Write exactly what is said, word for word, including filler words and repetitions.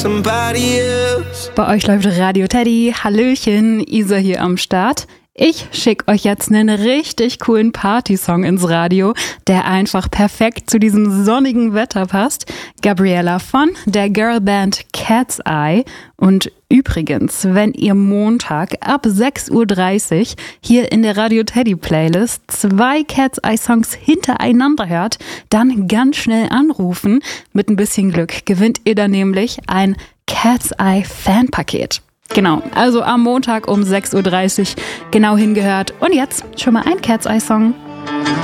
somebody else. Bei euch läuft Radio Teddy. Hallöchen, Isa hier am Start. Ich schicke euch jetzt einen richtig coolen Partysong ins Radio, der einfach perfekt zu diesem sonnigen Wetter passt. Gabriella von der Girlband Cat's Eye. Und übrigens, wenn ihr Montag ab sechs Uhr dreißig hier in der Radio Teddy Playlist zwei Cat's Eye Songs hintereinander hört, dann ganz schnell anrufen. Mit ein bisschen Glück gewinnt ihr dann nämlich ein Cat's Eye Fanpaket. Genau, also am Montag um sechs Uhr dreißig genau hingehört. Und jetzt schon mal ein Cat's Eye Song.